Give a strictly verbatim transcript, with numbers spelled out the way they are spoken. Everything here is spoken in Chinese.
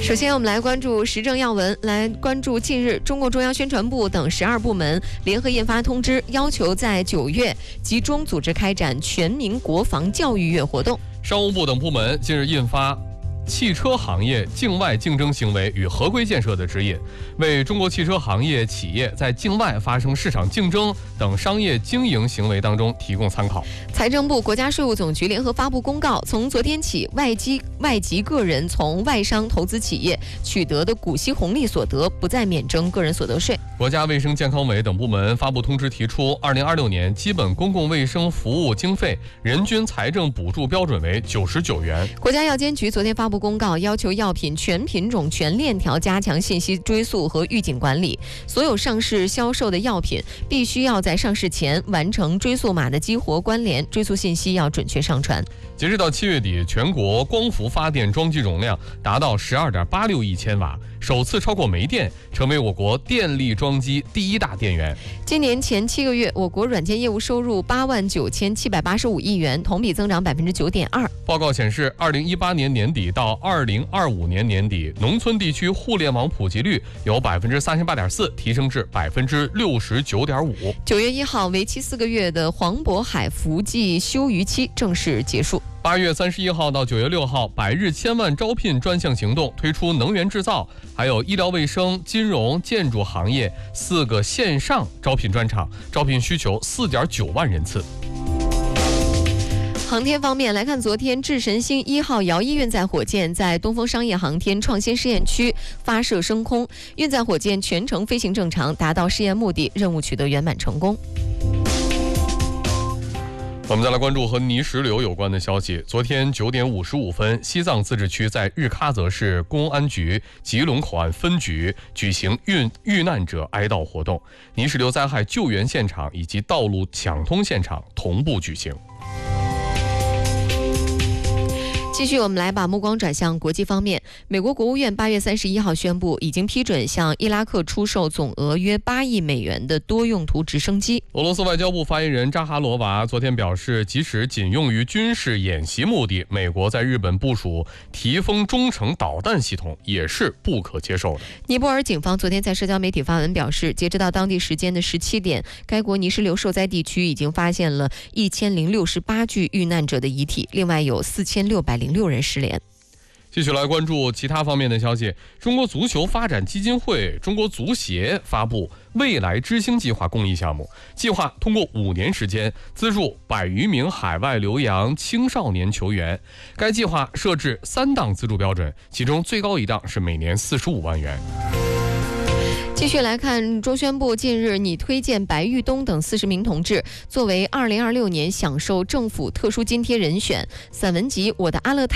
首先，我们来关注时政要闻，来关注近日中共中央宣传部等十二部门联合印发通知，要求在九月集中组织开展全民国防教育月活动。 商务部等部门近日印发汽车行业境外竞争行为与合规建设的指引，为中国汽车行业企业在境外发生市场竞争等商业经营行为当中提供参考。 财政部、国家税务总局联合发布公告，从昨天起，外籍外籍个人从外商投资企业取得的股息红利所得不再免征个人所得税。 国家卫生健康委等部门发布通知，提出二零二六年基本公共卫生服务经费人均财政补助标准为九十九元。 国家药监局昨天发布公告，要求药品全品种全链条加强信息追溯和预警管理，所有上市销售的药品必须要在上市前完成追溯码的激活关联，追溯信息要准确上传。 截至到七月底，全国光伏发电装机容量达到十二点八六亿千瓦，首次超过煤电，成为我国电力装机第一大电源。 今年前七个月，我国软件业务收入八万九千七百八十五亿元，同比增长百分之九点二。 报告显示，二零一八年年底到二零二五年年底，农村地区互联网普及率由百分之三十八点四提升至百分之六十九点五。 九月一号，为期四个月的黄渤海伏季休渔期正式结束。 八月三十一号到九月六号，百日千万招聘专项行动推出能源制造、还有医疗卫生、金融、建筑行业四个线上招聘专场，招聘需求四点九万人次。 航天方面来看，昨天智神星一号遥一运载火箭在东风商业航天创新试验区发射升空，运载火箭全程飞行正常，达到试验目的，任务取得圆满成功。 我们再来关注和泥石流有关的消息。昨天九点五十五分，西藏自治区在日喀则市公安局吉隆口岸分局举行遇遇难者哀悼活动，泥石流灾害救援现场以及道路抢通现场同步举行。 继续，我们来把目光转向国际方面。美国国务院八月三十一号宣布，已经批准向伊拉克出售总额约八亿美元的多用途直升机。 俄罗斯外交部发言人扎哈罗娃昨天表示，即使仅用于军事演习目的，美国在日本部署提风中程导弹系统也是不可接受的。 尼泊尔警方昨天在社交媒体发文表示，截止到当地时间的十七点，该国泥石流受灾地区已经发现了一千零六十八具遇难者的遗体，另外有四千六百零六人失联。 继续来关注其他方面的消息。中国足球发展基金会、中国足协发布未来之星计划公益项目，计划通过五年时间资助百余名海外留洋青少年球员。该计划设置三档资助标准，其中最高一档是每年四十五万元。 继续来看，中宣部近日拟推荐白玉东等四十名同志作为二零二六年享受政府特殊津贴人选。散文集《我的阿勒泰》